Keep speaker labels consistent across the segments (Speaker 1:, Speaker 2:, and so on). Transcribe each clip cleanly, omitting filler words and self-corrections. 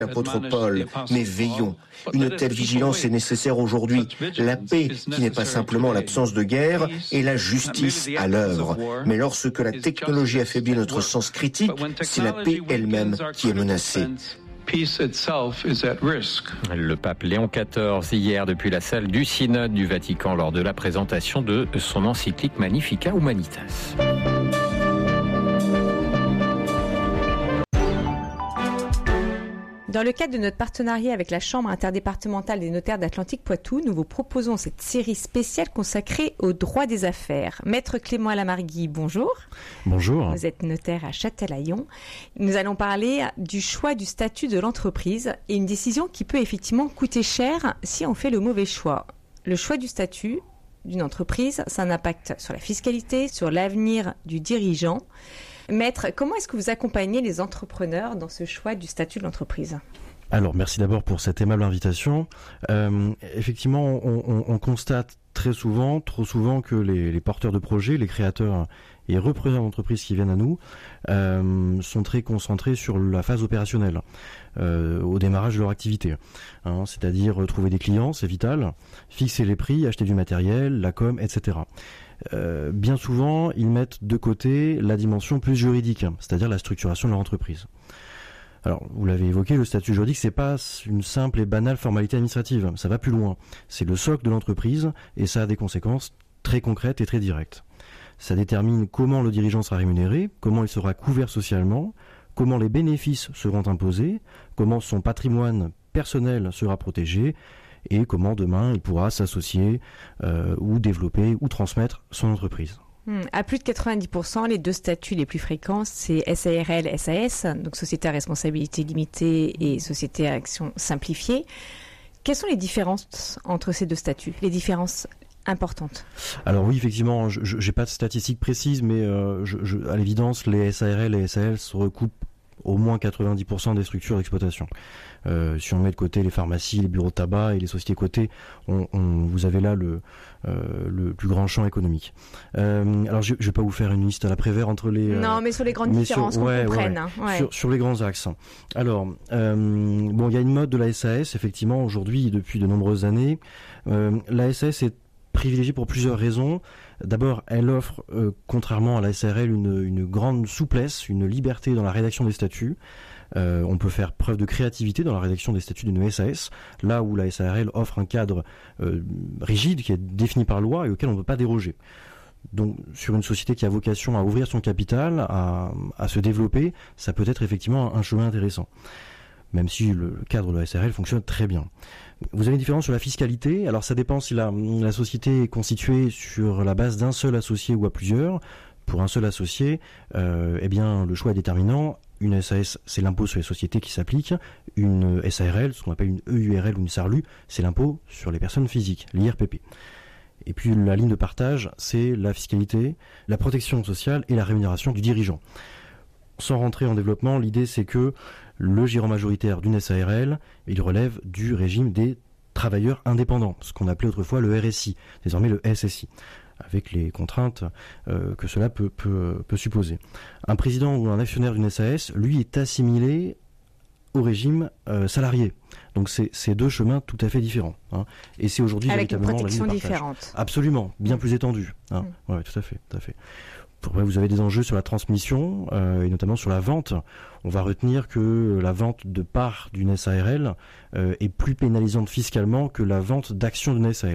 Speaker 1: L'apôtre Paul, mais veillons. Une telle vigilance est nécessaire aujourd'hui. La paix, qui n'est pas simplement l'absence de guerre, est la justice à l'œuvre. Mais lorsque la technologie affaiblit notre sens critique, c'est la paix elle-même qui est menacée.
Speaker 2: Le pape Léon XIV hier depuis la salle du synode du Vatican lors de la présentation de son encyclique Magnificat Humanitas.
Speaker 3: Dans le cadre de notre partenariat avec la Chambre interdépartementale des notaires d'Atlantique-Poitou, nous vous proposons cette série spéciale consacrée au droit des affaires. Maître Clément Lamargui, bonjour.
Speaker 4: Bonjour.
Speaker 3: Vous êtes notaire à Châtelaillon. Nous allons parler du choix du statut de l'entreprise et une décision qui peut effectivement coûter cher si on fait le mauvais choix. Le choix du statut d'une entreprise, ça a un impact sur la fiscalité, sur l'avenir du dirigeant. Maître, comment est-ce que vous accompagnez les entrepreneurs dans ce choix du statut de l'entreprise ?
Speaker 4: Alors, merci d'abord pour cette aimable invitation. Effectivement, on constate trop souvent que les porteurs de projets, les créateurs et repreneurs d'entreprises qui viennent à nous sont très concentrés sur la phase opérationnelle, au démarrage de leur activité. C'est-à-dire trouver des clients, c'est vital, fixer les prix, acheter du matériel, la com, etc. Bien souvent, ils mettent de côté la dimension plus juridique, c'est-à-dire la structuration de leur entreprise. Alors, vous l'avez évoqué, le statut juridique, c'est pas une simple et banale formalité administrative. Ça va plus loin. C'est le socle de l'entreprise et ça a des conséquences très concrètes et très directes. Ça détermine comment le dirigeant sera rémunéré, comment il sera couvert socialement, comment les bénéfices seront imposés, comment son patrimoine personnel sera protégé et comment demain il pourra s'associer ou développer ou transmettre son entreprise.
Speaker 3: À plus de 90%, les deux statuts les plus fréquents, c'est SARL, SAS, donc Société à responsabilité limitée et Société à action simplifiée. Quelles sont les différences entre ces deux statuts, les différences importantes?
Speaker 4: Alors oui, effectivement, je n'ai pas de statistiques précises, mais à l'évidence, les SARL et SAS se recoupent au moins 90% des structures d'exploitation. Si on met de côté les pharmacies, les bureaux de tabac et les sociétés cotées, vous avez là le plus grand champ économique. Alors je vais pas vous faire une liste à la Prévert entre les...
Speaker 3: Non, mais sur les grandes différences qu'on comprenne.
Speaker 4: Ouais. Sur les grands axes. Alors, il y a une mode de la SAS, effectivement, aujourd'hui, depuis de nombreuses années. La SAS est privilégiée pour plusieurs raisons. D'abord, elle offre, contrairement à la SARL, une grande souplesse, une liberté dans la rédaction des statuts. On peut faire preuve de créativité dans la rédaction des statuts d'une SAS, là où la SARL offre un cadre rigide qui est défini par loi et auquel on ne peut pas déroger. Donc, sur une société qui a vocation à ouvrir son capital, à se développer, ça peut être effectivement un chemin intéressant, même si le cadre de la SARL fonctionne très bien. Vous avez une différence sur la fiscalité. Alors ça dépend si la société est constituée sur la base d'un seul associé ou à plusieurs. Pour un seul associé, le choix est déterminant. Une SAS, c'est l'impôt sur les sociétés qui s'applique. Une SARL, ce qu'on appelle une EURL ou une SARLU, c'est l'impôt sur les personnes physiques, l'IRPP. Et puis la ligne de partage, c'est la fiscalité, la protection sociale et la rémunération du dirigeant. Sans rentrer en développement, l'idée c'est que le gérant majoritaire d'une SARL, il relève du régime des travailleurs indépendants, ce qu'on appelait autrefois le RSI, désormais le SSI, avec les contraintes que cela peut supposer. Un président ou un actionnaire d'une SAS, lui, est assimilé au régime salarié. Donc c'est deux chemins tout à fait différents. Et c'est aujourd'hui
Speaker 3: avec
Speaker 4: véritablement
Speaker 3: une protection
Speaker 4: la ligne de partage.
Speaker 3: différente.
Speaker 4: Absolument, bien plus étendue. Ouais, tout à fait. Vous avez des enjeux sur la transmission et notamment sur la vente. On va retenir que la vente de parts d'une SARL est plus pénalisante fiscalement que la vente d'actions d'une SAS.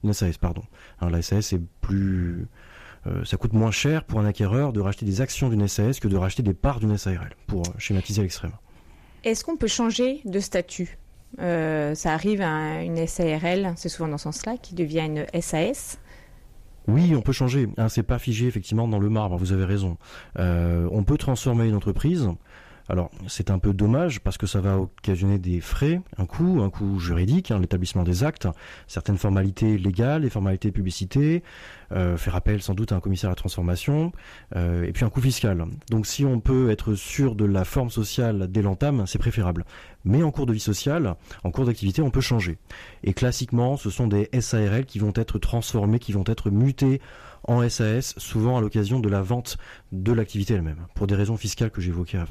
Speaker 4: La SAS est plus... ça coûte moins cher pour un acquéreur de racheter des actions d'une SAS que de racheter des parts d'une SARL, pour schématiser à l'extrême.
Speaker 3: Est-ce qu'on peut changer de statut ? Ça arrive à une SARL, c'est souvent dans ce sens-là, qui devient une SAS.
Speaker 4: Oui, on peut changer. C'est pas figé effectivement dans le marbre. Vous avez raison. On peut transformer une entreprise. Alors, c'est un peu dommage parce que ça va occasionner des frais, un coût juridique, l'établissement des actes, certaines formalités légales, les formalités de publicité, faire appel sans doute à un commissaire à la transformation, et puis un coût fiscal. Donc, si on peut être sûr de la forme sociale dès l'entame, c'est préférable. Mais en cours de vie sociale, en cours d'activité, on peut changer. Et classiquement, ce sont des SARL qui vont être transformés, qui vont être mutés en SAS, souvent à l'occasion de la vente de l'activité elle-même, pour des raisons fiscales que j'évoquais avant.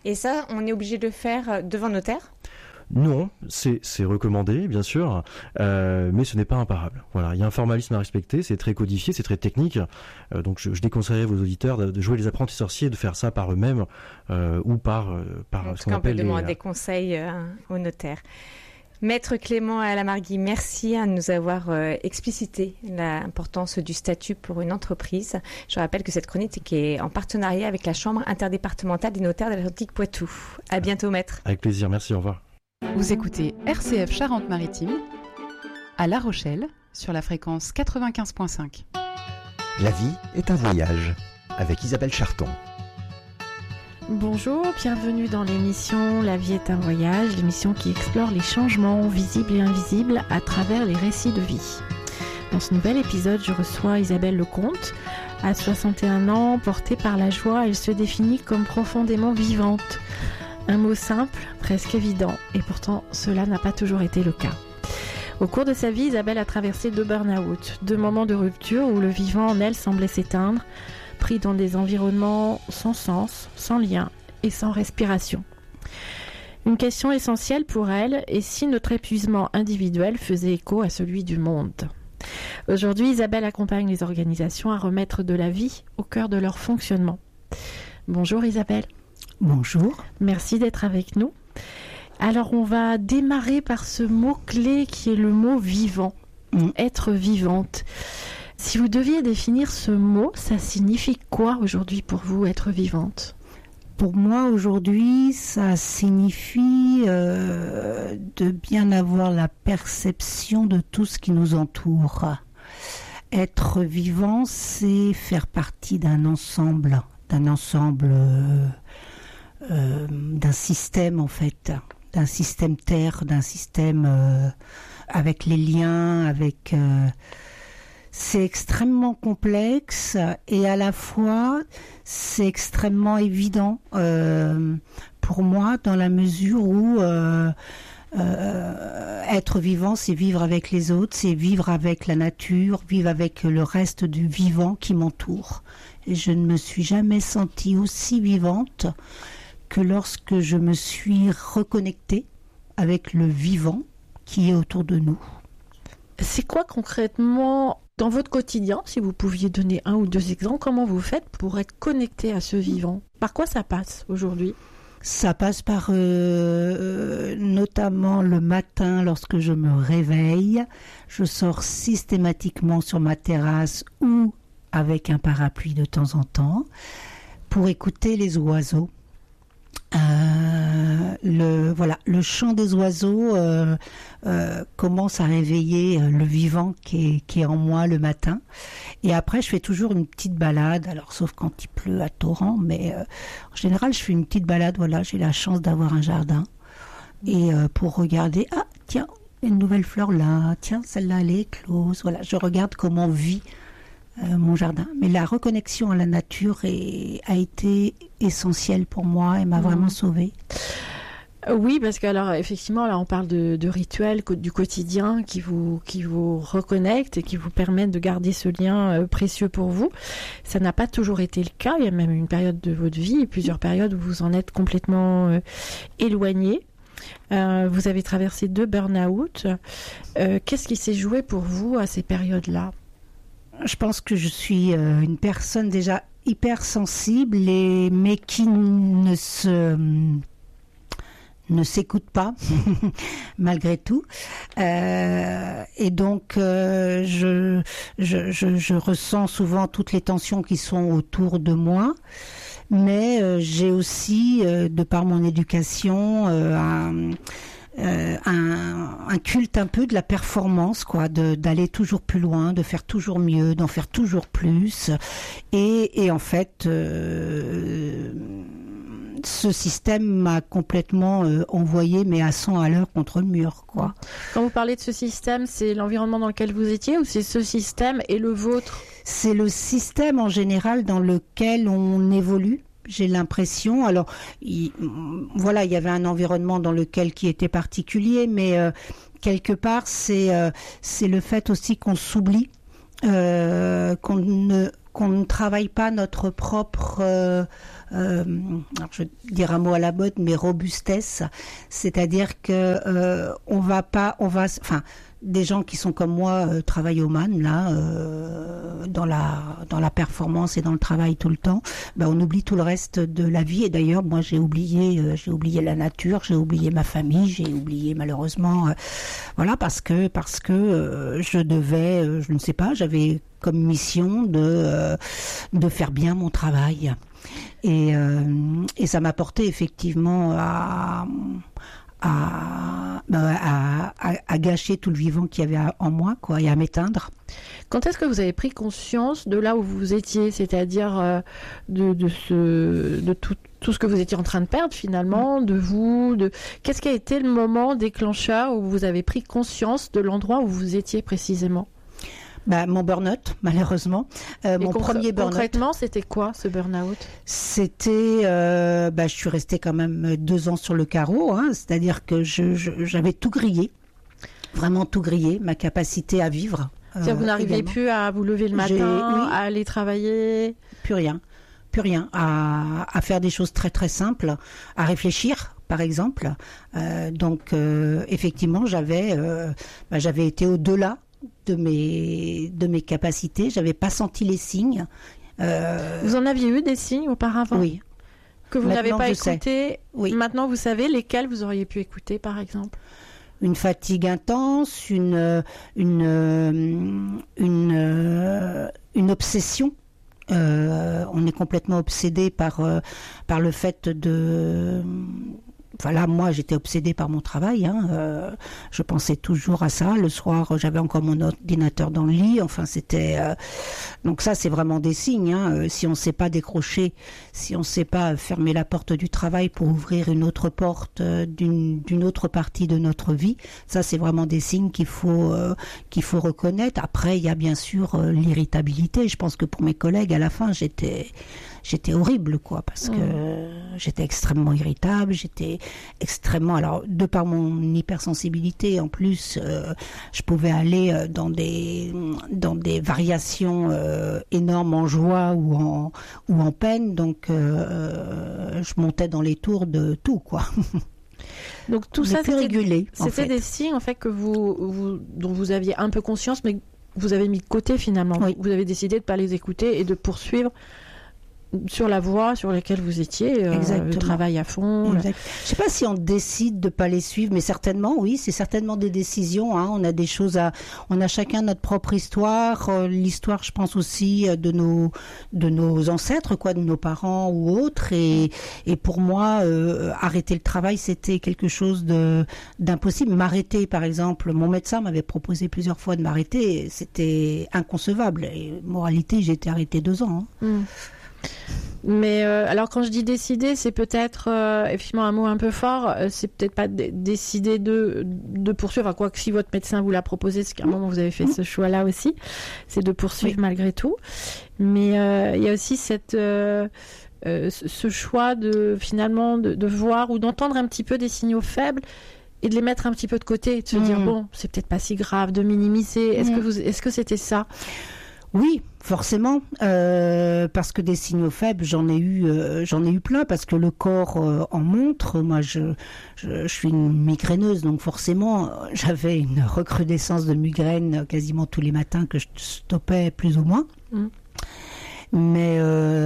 Speaker 3: Et ça, on est obligé de le faire devant notaire ?
Speaker 4: Non, c'est recommandé, bien sûr, mais ce n'est pas imparable. Voilà, il y a un formalisme à respecter, c'est très codifié, c'est très technique, donc je déconseillerais vos auditeurs de jouer les apprentis sorciers, de faire ça par eux-mêmes ou par ce qu'on appelle
Speaker 3: peut demander des conseils au notaire. Maître Clément Alamargui, merci à nous avoir explicité l'importance du statut pour une entreprise. Je rappelle que cette chronique est en partenariat avec la Chambre interdépartementale des notaires de l'Atlantique-Poitou. À bientôt, maître.
Speaker 4: Avec plaisir, merci, au revoir.
Speaker 5: Vous écoutez RCF Charente-Maritime à La Rochelle sur la fréquence 95.5.
Speaker 6: La vie est un voyage avec Isabelle Charton.
Speaker 7: Bonjour, bienvenue dans l'émission La vie est un voyage, l'émission qui explore les changements visibles et invisibles à travers les récits de vie. Dans ce nouvel épisode, je reçois Isabelle Lecomte. À 61 ans, portée par la joie, elle se définit comme profondément vivante. Un mot simple, presque évident, et pourtant cela n'a pas toujours été le cas. Au cours de sa vie, Isabelle a traversé 2 burn-out, 2 moments de rupture où le vivant en elle semblait s'éteindre, pris dans des environnements sans sens, sans lien et sans respiration. Une question essentielle pour elle est si notre épuisement individuel faisait écho à celui du monde. Aujourd'hui, Isabelle accompagne les organisations à remettre de la vie au cœur de leur fonctionnement. Bonjour Isabelle.
Speaker 8: Bonjour.
Speaker 7: Merci d'être avec nous. Alors on va démarrer par ce mot-clé qui est le mot vivant, être vivante. Si vous deviez définir ce mot, ça signifie quoi aujourd'hui pour vous, être vivante ?
Speaker 8: Pour moi, aujourd'hui, ça signifie de bien avoir la perception de tout ce qui nous entoure. Être vivant, c'est faire partie d'un ensemble, d'un système en fait, d'un système Terre, d'un système avec les liens, avec... C'est extrêmement complexe et à la fois c'est extrêmement évident pour moi dans la mesure où être vivant, c'est vivre avec les autres, c'est vivre avec la nature, vivre avec le reste du vivant qui m'entoure. Et je ne me suis jamais sentie aussi vivante que lorsque je me suis reconnectée avec le vivant qui est autour de nous.
Speaker 7: C'est quoi concrètement dans votre quotidien, si vous pouviez donner 1 ou 2 exemples, comment vous faites pour être connecté à ce vivant ? Par quoi ça passe aujourd'hui ?
Speaker 8: Ça passe par notamment le matin lorsque je me réveille. Je sors systématiquement sur ma terrasse ou avec un parapluie de temps en temps pour écouter les oiseaux. Le chant des oiseaux commence à réveiller le vivant qui est en moi le matin. Et après, je fais toujours une petite balade, alors sauf quand il pleut à torrent, mais en général, je fais une petite balade. Voilà, j'ai la chance d'avoir un jardin. Et pour regarder, ah tiens, une nouvelle fleur là, tiens, celle-là, elle est éclose. Voilà, je regarde comment vit mon jardin. Mais la reconnexion à la nature a été essentielle pour moi et m'a vraiment sauvée.
Speaker 7: Oui, parce que alors effectivement, là on parle de rituels du quotidien qui vous reconnectent et qui vous permettent de garder ce lien précieux pour vous. Ça n'a pas toujours été le cas. Il y a même une période de votre vie et plusieurs périodes où vous en êtes complètement éloigné. Vous avez traversé 2 burn-out. Qu'est-ce qui s'est joué pour vous à ces périodes-là ?
Speaker 8: Je pense que je suis une personne déjà hyper sensible mais qui ne s'écoute pas malgré tout et donc je ressens souvent toutes les tensions qui sont autour de moi, mais j'ai aussi de par mon éducation un culte un peu de la performance, quoi, d'aller toujours plus loin, de faire toujours mieux, d'en faire toujours plus, et en fait ce système m'a complètement envoyé, mais à 100 à l'heure contre le mur, quoi.
Speaker 7: Quand vous parlez de ce système, c'est l'environnement dans lequel vous étiez ou c'est ce système et le vôtre ?
Speaker 8: C'est le système en général dans lequel on évolue. J'ai l'impression, alors il y avait un environnement dans lequel qui était particulier, mais quelque part c'est le fait aussi qu'on s'oublie, qu'on qu'on ne travaille pas notre propre, alors je vais dire un mot à la mode, mais robustesse, c'est-à-dire que des gens qui sont comme moi travaillent au MAN là, dans la performance et dans le travail tout le temps, on oublie tout le reste de la vie. Et d'ailleurs, moi j'ai oublié la nature, j'ai oublié ma famille, j'ai oublié malheureusement, parce que je devais, je ne sais pas, j'avais comme mission de faire bien mon travail. Et ça m'a porté effectivement à gâcher tout le vivant qu'il y avait en moi, quoi, et à m'éteindre.
Speaker 7: Quand est-ce que vous avez pris conscience de là où vous étiez, c'est-à-dire de tout ce que vous étiez en train de perdre finalement, de vous, qu'est-ce qui a été le moment déclencheur où vous avez pris conscience de l'endroit où vous étiez précisément?
Speaker 8: Mon burn-out, malheureusement. Mon premier burn-out.
Speaker 7: Concrètement, c'était quoi ce burn-out?
Speaker 8: C'était, je suis restée quand même 2 ans sur le carreau, hein, c'est-à-dire que j'avais tout grillé, vraiment tout grillé, ma capacité à vivre.
Speaker 7: C'est-à-dire que vous n'arriviez plus à vous lever le matin, à aller travailler? Plus rien,
Speaker 8: à faire des choses très très simples, à réfléchir. Par exemple, effectivement, j'avais été au-delà de mes capacités, j'avais pas senti les signes.
Speaker 7: Vous en aviez eu des signes auparavant? Oui. Que vous n'avez pas écouté? Oui. Maintenant, vous savez lesquels vous auriez pu écouter, par exemple?
Speaker 8: Une fatigue intense, une obsession. On est complètement obsédé par le fait de... Voilà, moi j'étais obsédée par mon travail, hein. Je pensais toujours à ça. Le soir, j'avais encore mon ordinateur dans le lit. Enfin, c'était donc ça, c'est vraiment des signes. Hein. Si on ne sait pas décrocher, si on ne sait pas fermer la porte du travail pour ouvrir une autre porte d'une autre partie de notre vie, ça, c'est vraiment des signes qu'il faut reconnaître. Après, il y a bien sûr l'irritabilité. Je pense que pour mes collègues, à la fin, j'étais horrible, quoi, parce que j'étais extrêmement irritable, j'étais extrêmement... Alors, de par mon hypersensibilité, en plus, je pouvais aller dans des variations énormes en joie ou en peine, donc je montais dans les tours de tout, quoi.
Speaker 7: Donc tout ça, c'était des signes, en fait, que dont vous aviez un peu conscience, mais que vous avez mis de côté, finalement. Oui. Vous avez décidé de ne pas les écouter et de poursuivre sur la voie sur laquelle vous étiez, le travail à fond.
Speaker 8: Je ne sais pas si on décide de ne pas les suivre, mais certainement, oui, c'est certainement des décisions. Hein. On a des choses on a chacun notre propre histoire. L'histoire, je pense aussi de nos ancêtres, quoi, de nos parents ou autres. Et pour moi, arrêter le travail, c'était quelque chose d'impossible. M'arrêter, par exemple, mon médecin m'avait proposé plusieurs fois de m'arrêter. C'était inconcevable. Et moralité, j'ai été arrêtée 2 ans. Hein.
Speaker 7: Mais alors quand je dis décider, c'est peut-être effectivement un mot un peu fort, c'est peut-être pas décider de poursuivre, quoi que si votre médecin vous l'a proposé, c'est qu'à un moment vous avez fait ce choix-là aussi, c'est de poursuivre malgré tout. Mais il y a aussi ce choix de finalement de voir ou d'entendre un petit peu des signaux faibles et de les mettre un petit peu de côté, de se dire bon, c'est peut-être pas si grave, de minimiser. Est-ce que c'était ça?
Speaker 8: Oui, forcément, parce que des signaux faibles, j'en ai eu plein, parce que le corps en montre. Moi, je suis une migraineuse, donc forcément, j'avais une recrudescence de migraine quasiment tous les matins que je stoppais plus ou moins. Mais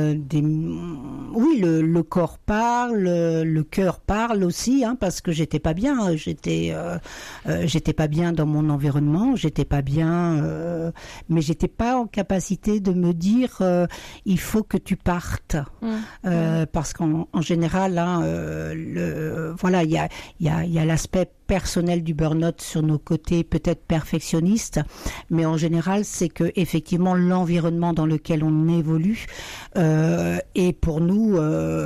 Speaker 8: oui, le corps parle, le cœur parle aussi, hein, parce que j'étais pas bien. J'étais pas bien dans mon environnement. J'étais pas bien, mais j'étais pas en capacité de me dire il faut que tu partes, parce qu'en général, hein, voilà, il y a l'aspect personnel du burn-out sur nos côtés peut-être perfectionnistes, mais en général c'est que effectivement l'environnement dans lequel on évolue est pour nous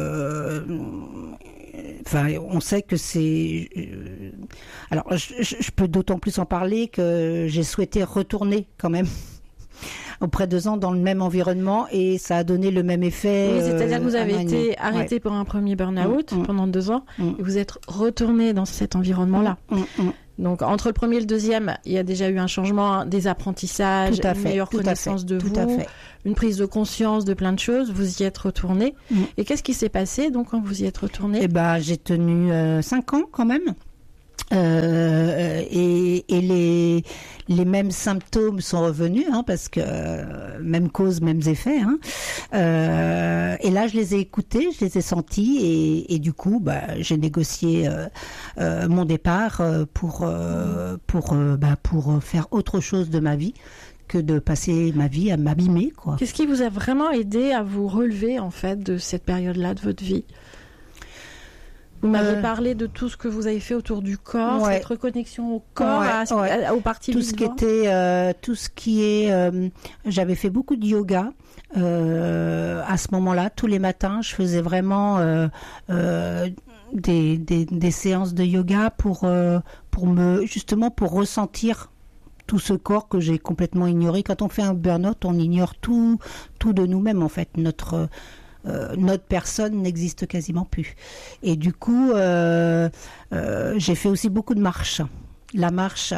Speaker 8: on sait que c'est alors je peux d'autant plus en parler que j'ai souhaité retourner quand même auprès de gens dans le même environnement et ça a donné le même effet.
Speaker 7: Oui, c'est-à-dire que vous avez été arrêté pour un premier burn-out pendant 2 ans et vous êtes retourné dans cet environnement-là. Donc entre le premier et le deuxième, il y a déjà eu un changement, des apprentissages, une meilleure connaissance de vous, une prise de conscience de plein de choses. Vous y êtes retourné. Et qu'est-ce qui s'est passé donc quand vous y êtes retourné ?
Speaker 8: Eh ben, j'ai tenu 5 ans quand même. Et les mêmes symptômes sont revenus, parce que même cause, mêmes effets. Et là, je les ai écoutés, je les ai sentis, et du coup, j'ai négocié mon départ pour faire autre chose de ma vie que de passer ma vie à m'abîmer, quoi.
Speaker 7: Qu'est-ce qui vous a vraiment aidé à vous relever en fait de cette période-là de votre vie ? Vous m'avez parlé de tout ce que vous avez fait autour du corps, cette reconnexion au corps, aux parties
Speaker 8: tout ce qui était, tout ce qui est. J'avais fait beaucoup de yoga à ce moment-là. Tous les matins, je faisais vraiment des séances de yoga pour ressentir tout ce corps que j'ai complètement ignoré. Quand on fait un burn-out, on ignore tout de nous-mêmes en fait. Notre personne n'existe quasiment plus. Et du coup, j'ai fait aussi beaucoup de marches. La marche,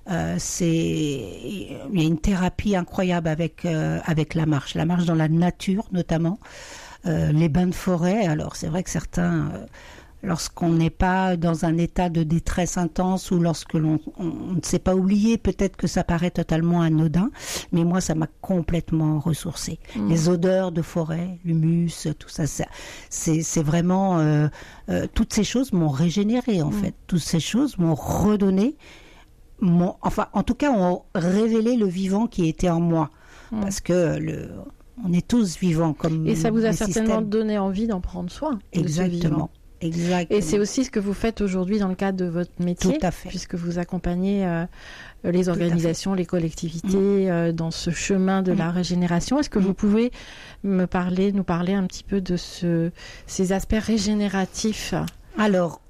Speaker 8: il y a une thérapie incroyable avec la marche dans la nature notamment, les bains de forêt. Alors c'est vrai que certains, lorsqu'on n'est pas dans un état de détresse intense ou lorsque on ne sait pas oublier, peut-être que ça paraît totalement anodin, mais moi ça m'a complètement ressourcée. Les odeurs de forêt, l'humus, tout ça, c'est vraiment toutes ces choses m'ont régénéré en fait. Toutes ces choses m'ont redonné, en tout cas ont révélé le vivant qui était en moi, parce que on est tous vivants comme.
Speaker 7: Et ça vous a certainement donné envie d'en prendre soin.
Speaker 8: Exactement. Exactement.
Speaker 7: Et c'est aussi ce que vous faites aujourd'hui dans le cadre de votre métier,
Speaker 8: tout à fait.
Speaker 7: Puisque vous accompagnez les organisations, les collectivités dans ce chemin de la régénération. Est-ce que vous pouvez nous parler un petit peu de ces aspects régénératifs ?
Speaker 8: Alors,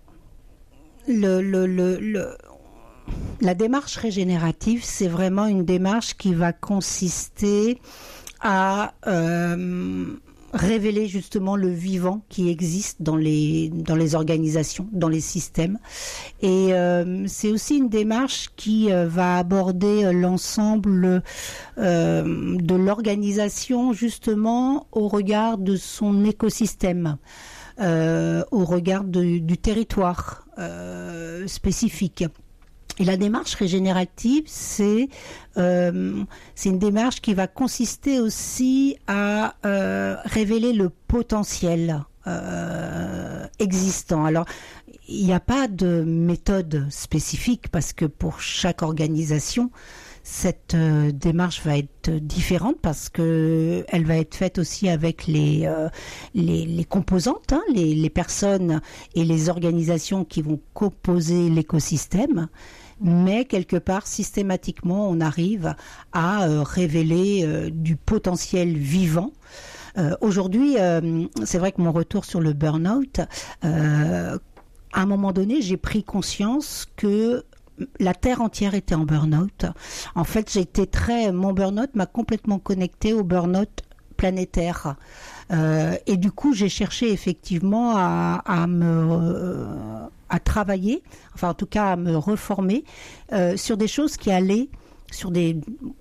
Speaker 8: la démarche régénérative, c'est vraiment une démarche qui va consister à révéler justement le vivant qui existe dans les organisations, dans les systèmes. Et c'est aussi une démarche qui va aborder l'ensemble de l'organisation justement au regard de son écosystème, au regard du territoire spécifique. Et la démarche régénérative, c'est une démarche qui va consister aussi à révéler le potentiel existant. Alors, il n'y a pas de méthode spécifique parce que pour chaque organisation, cette démarche va être différente parce que elle va être faite aussi avec les composantes, les personnes et les organisations qui vont composer l'écosystème. Mais quelque part, systématiquement, on arrive à révéler du potentiel vivant. Aujourd'hui, c'est vrai que mon retour sur le burn-out, à un moment donné, j'ai pris conscience que la Terre entière était en burn-out. En fait, mon burn-out m'a complètement connecté au burn-out planétaire. Et du coup, j'ai cherché effectivement à travailler, enfin en tout cas à me reformer sur des choses qui allaient, sur des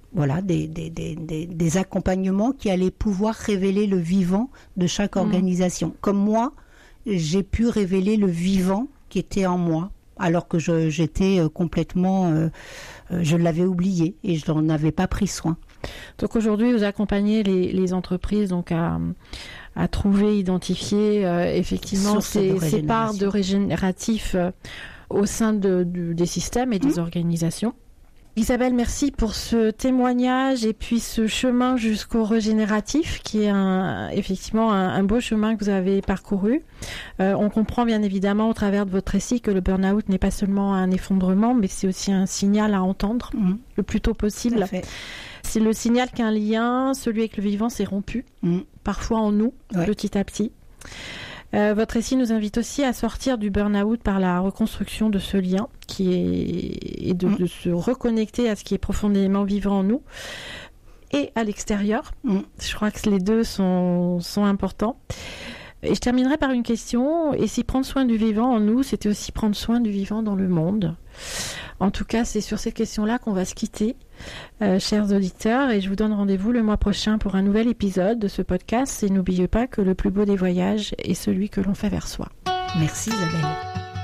Speaker 8: accompagnements qui allaient pouvoir révéler le vivant de chaque organisation. Comme moi, j'ai pu révéler le vivant qui était en moi, alors que j'étais complètement, je l'avais oublié et je n'en avais pas pris soin.
Speaker 7: Donc aujourd'hui, vous accompagnez les entreprises donc à trouver, identifier effectivement ces parts de régénératif au sein des systèmes et des organisations. Isabelle, merci pour ce témoignage et puis ce chemin jusqu'au régénératif qui est effectivement un beau chemin que vous avez parcouru. On comprend bien évidemment au travers de votre récit que le burn-out n'est pas seulement un effondrement, mais c'est aussi un signal à entendre le plus tôt possible. C'est le signal qu'un lien, celui avec le vivant, s'est rompu, parfois en nous, petit à petit. Votre récit nous invite aussi à sortir du burn-out par la reconstruction de ce lien et de se reconnecter à ce qui est profondément vivant en nous et à l'extérieur. Je crois que les deux sont importants. Et je terminerai par une question. Et si prendre soin du vivant en nous, c'était aussi prendre soin du vivant dans le monde ? En tout cas, c'est sur cette question-là qu'on va se quitter, chers auditeurs, et je vous donne rendez-vous le mois prochain pour un nouvel épisode de ce podcast. Et n'oubliez pas que le plus beau des voyages est celui que l'on fait vers soi.
Speaker 8: Merci Isabelle.